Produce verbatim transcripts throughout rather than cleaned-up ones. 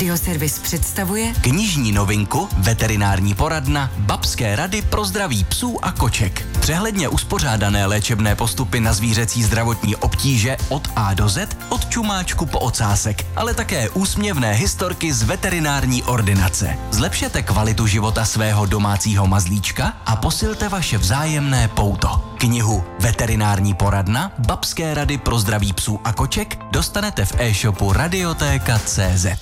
Radioservis představuje knižní novinku Veterinární poradna Babské rady pro zdraví psů a koček. Přehledně uspořádané léčebné postupy na zvířecí zdravotní obtíže od A do Z, od čumáčku po ocásek, ale také úsměvné historky z veterinární ordinace. Zlepšete kvalitu života svého domácího mazlíčka a posilte vaše vzájemné pouto. Knihu Veterinární poradna Babské rady pro zdraví psů a koček dostanete v e-shopu radiotéka tečka cé zet.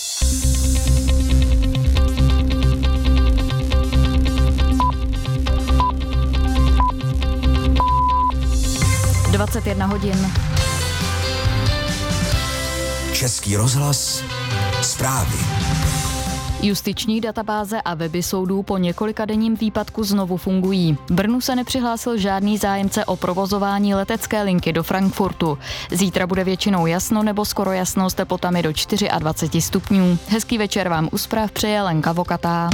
dvacet jedna hodin. Český rozhlas, zprávy. Justiční databáze a weby soudů po několikadenním výpadku znovu fungují. V Brnu se nepřihlásil žádný zájemce o provozování letecké linky do Frankfurtu. Zítra bude většinou jasno nebo skoro jasno s teplotami do dvacet čtyři stupňů. Hezký večer vám u zpráv přeje Lenka Vokatá.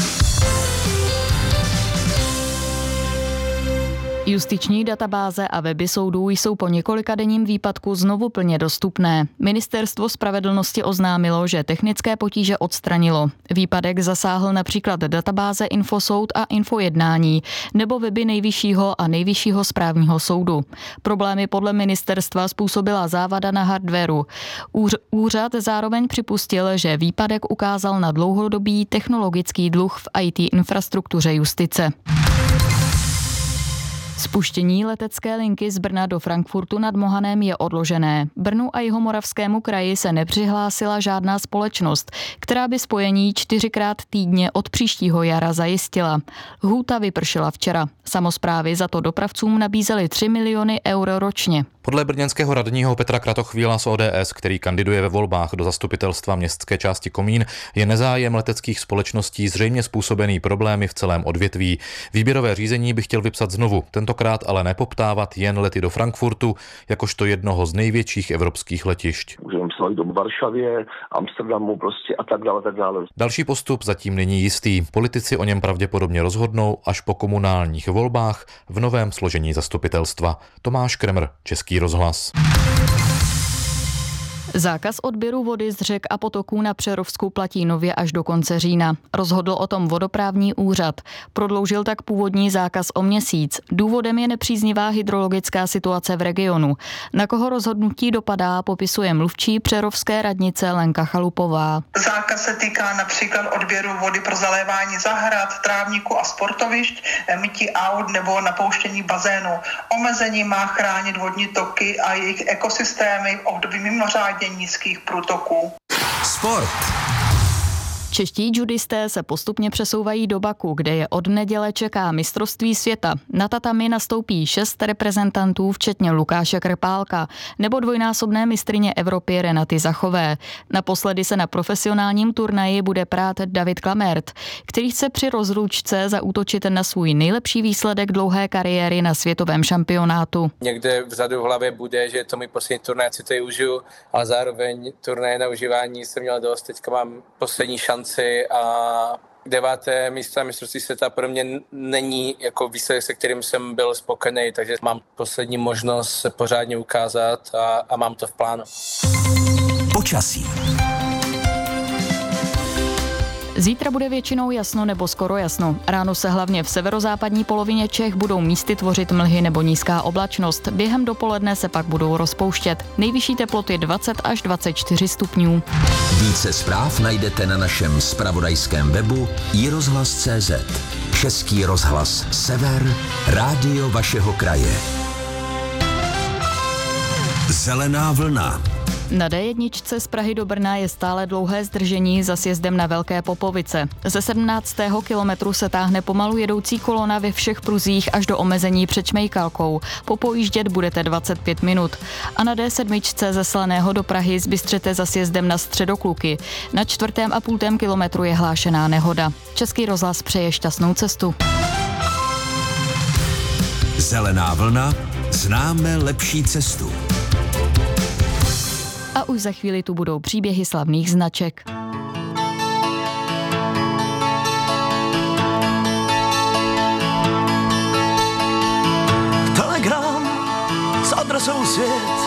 Justiční databáze a weby soudů jsou po několikadenním výpadku znovu plně dostupné. Ministerstvo spravedlnosti oznámilo, že technické potíže odstranilo. Výpadek zasáhl například databáze Infosoud a Infojednání nebo weby Nejvyššího a Nejvyššího správního soudu. Problémy podle ministerstva způsobila závada na hardwaru. Úřad zároveň připustil, že výpadek ukázal na dlouhodobý technologický dluh v í té infrastruktuře justice. Spuštění letecké linky z Brna do Frankfurtu nad Mohanem je odložené. Brnu a Jihomoravskému kraji se nepřihlásila žádná společnost, která by spojení čtyřikrát týdně od příštího jara zajistila. Lhůta vypršela včera. Samosprávy za to dopravcům nabízely tři miliony eur ročně. Podle brněnského radního Petra Kratochvíla z ó dé es, který kandiduje ve volbách do zastupitelstva městské části Komín, je nezájem leteckých společností zřejmě způsobený problémy v celém odvětví. Výběrové řízení by chtěl vypsat znovu, tentokrát ale nepoptávat jen lety do Frankfurtu, jakožto jednoho z největších evropských letišť. Můžeme slavit do Varšavě, Amsterdamu prostě a tak dále, tak dále. Další postup zatím není jistý. Politici o něm pravděpodobně rozhodnou až po komunálních volbách v novém složení zastupitelstva. Tomáš Kremr, Český rozhlas. Zákaz odběru vody z řek a potoků na Přerovsku platí nově až do konce října. Rozhodl o tom vodoprávní úřad. Prodloužil tak původní zákaz o měsíc. Důvodem je nepříznivá hydrologická situace v regionu. Na koho rozhodnutí dopadá, popisuje mluvčí přerovské radnice Lenka Chalupová. Zákaz se týká například odběru vody pro zalévání zahrad, trávníku a sportovišť, mytí aut nebo napouštění bazénu. Omezení má chránit vodní toky a jejich ekosystémy v období mimořádně nízkých průtoků. Sport. Čeští judisté se postupně přesouvají do Baku, kde je od neděle čeká mistrovství světa. Na tatami nastoupí šest reprezentantů, včetně Lukáše Krpálka, nebo dvojnásobné mistryně Evropy Renaty Zachové. Naposledy se na profesionálním turnaji bude prát David Klamert, který chce při rozlučce zaútočit na svůj nejlepší výsledek dlouhé kariéry na světovém šampionátu. Někde vzadu v hlavě bude, že to můj poslední turnaj, si to užiju, ale zároveň turnaje na užívání jsem měl dost, teďka mám poslední šanci a deváté místo na mistrovství světa pro mě není jako výsledek, se kterým jsem byl spokojený, takže mám poslední možnost se pořádně ukázat a, a mám to v plánu. Počasí. Zítra bude většinou jasno nebo skoro jasno. Ráno se hlavně v severozápadní polovině Čech budou místy tvořit mlhy nebo nízká oblačnost. Během dopoledne se pak budou rozpouštět. Nejvyšší teploty dvacet až dvacet čtyři stupňů. Více zpráv najdete na našem zpravodajském webu i rozhlas tečka cé zet. Český rozhlas Sever, rádio vašeho kraje. Zelená vlna. Na dé jedna z Prahy do Brna je stále dlouhé zdržení za sjezdem na Velké Popovice. Ze sedmnáctého kilometru se táhne pomalu jedoucí kolona ve všech pruzích až do omezení před Šmejkalkou. Popojíždět budete dvacet pět minut. A na dé sedm ze Slaného do Prahy zbystřete za sjezdem na Středokluky. Na čtvrtém a půltém kilometru je hlášená nehoda. Český rozhlas přeje šťastnou cestu. Zelená vlna, známe lepší cestu. A už za chvíli tu budou příběhy slavných značek. Telegram s adresou svět.